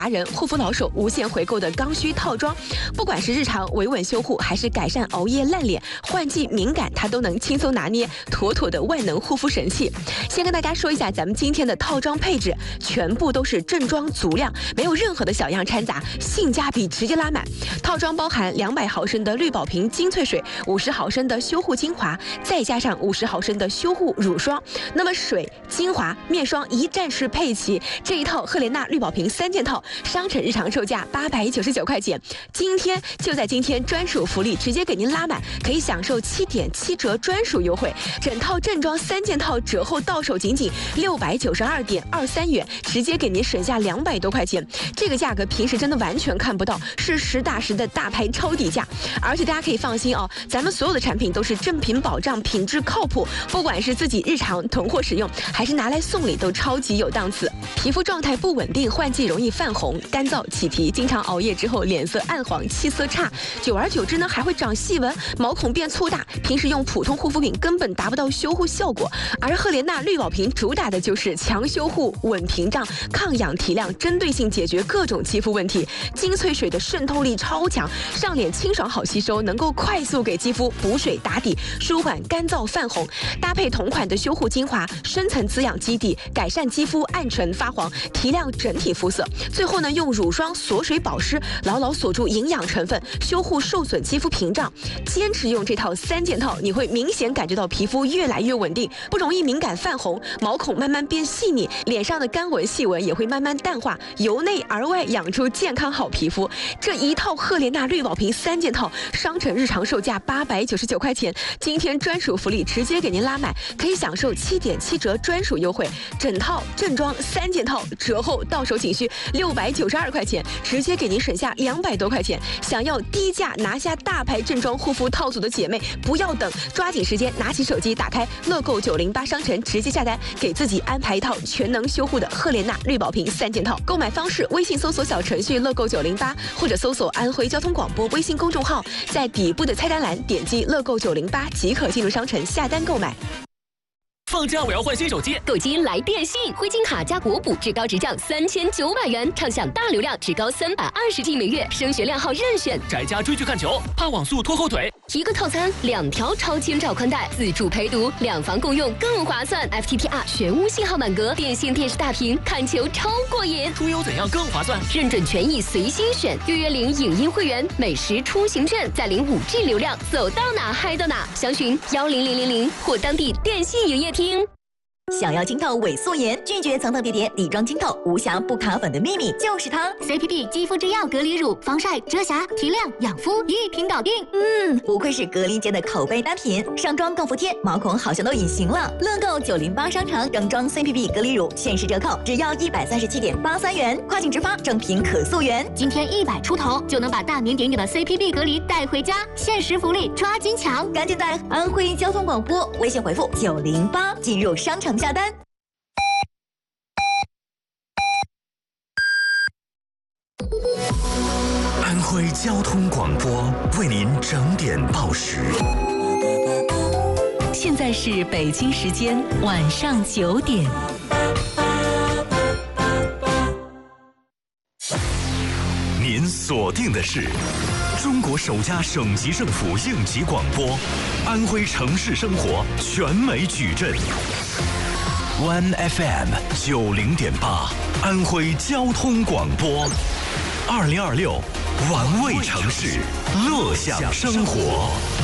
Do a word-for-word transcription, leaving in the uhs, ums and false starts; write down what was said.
达人护肤老手无限回购的刚需套装，不管是日常维稳修护，还是改善熬夜烂脸、换季敏感，它都能轻松拿捏，妥妥的万能护肤神器。先跟大家说一下咱们今天的套装配置，全部都是正装足量，没有任何的小样掺杂，性价比直接拉满。套装包含两百毫升的绿宝瓶精粹水，五十毫升的修护精华，再加上五十毫升的修护乳霜。那么水、精华、面霜一站式配齐，这一套赫莲娜绿宝瓶三件套。商城日常售价八百九十九块钱，今天就在今天专属福利，直接给您拉满，可以享受七点七折专属优惠，整套正装三件套折后到手仅仅六百九十二点二三元，直接给您省下两百多块钱，这个价格平时真的完全看不到，是实打实的大牌超低价，而且大家可以放心哦，咱们所有的产品都是正品保障，品质靠谱，不管是自己日常囤货使用，还是拿来送礼，都超级有档次。皮肤状态不稳定，换季容易泛红、干燥、起皮，经常熬夜之后脸色暗黄、气色差，久而久之呢还会长细纹，毛孔变粗大，平时用普通护肤品根本达不到修护效果。而赫莲娜绿宝瓶主打的就是强修护、稳屏障、抗氧提亮，针对性解决各种肌肤问题。精粹水的渗透力超强，上脸清爽好吸收，能够快速给肌肤补水打底，舒缓干燥泛红。搭配同款的修护精华，深层滋养基底，改善肌肤暗沉发黄，提亮整体肤色。最后呢，用乳霜锁水保湿，牢牢锁住营养成分，修护受损肌肤屏障。坚持用这套三件套，你会明显感觉到皮肤越来越稳定，不容易敏感泛红，毛孔慢慢变细腻，脸上的干纹细纹也会慢慢淡化，由内而外养出健康好皮肤。这一套赫莲娜绿宝瓶三件套，商城日常售价八百九十九块钱，今天专属福利直接给您拉满，可以享受七点七折专属优惠，整套正装三件套折后到手仅需六百九十二块钱，直接给您省下两百多块钱。想要低价拿下大牌正装护肤套组的姐妹，不要等，抓紧时间拿起手机，打开乐购九零八商城，直接下单，给自己安排一套全能修护的赫莲娜绿宝瓶三件套。购买方式：微信搜索小程序乐购九零八，或者搜索安徽交通广播微信公众号，在底部的菜单栏点击乐购九零八即可进入商城下单购买。 放假我要换新手机， 购机来电信，灰金卡加国补，至高直降三千九百元，畅享大流量，至高三百二十 G 每月，升学靓号任选。 宅家追剧看球，怕网速拖后腿。 一个套餐，两条超千兆宽带，自助陪读，两房共用更划算。F T T R 全屋信号满格，电信电视大屏，看球超过瘾。 出游怎样更划算？ 认准权益随心选，月月领影音会员，美食出行券，再领五 G 流量，走到哪嗨到哪。详询幺零零零零或当地电信营业厅。 想要清透伪素颜，拒绝层层叠叠底妆清透，无瑕不卡粉的秘密就是它 C P B 肌肤之钥隔离乳，防晒、遮瑕、提亮、养肤一瓶搞定。 嗯，不愧是隔离间的口碑单品，上妆更服帖，毛孔好像都隐形了。乐购九零八商城正装 C P B 隔离乳限时折扣，只要一百三十七点八三元，跨境直发，正品可溯源。 今天一百出头就能把大名鼎鼎的 C P B 隔离带回家，限时福利抓紧抢！ 赶紧在安徽交通广播微信回复九零八进入商城下单。 安徽交通广播为您整点报时。 现在是北京时间晚上九点。 您锁定的是中国首家省级政府应急广播，安徽城市生活全美矩阵。One F M 九零点八，安徽交通广播。二零二六，玩味城市，乐享生活。